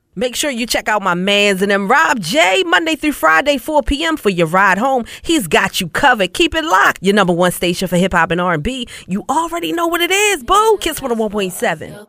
Make sure you check out my mans and them Rob J Monday through Friday 4 p.m. for your ride home. He's got you covered. Keep it locked. Your number one station for hip hop and R&B. You already know what it is, boo. Kiss 101.7.